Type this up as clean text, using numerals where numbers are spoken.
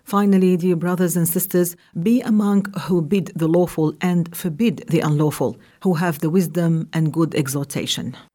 Finally, dear brothers and sisters, be among who bid the lawful and forbid the unlawful, who have the wisdom and good exhortation.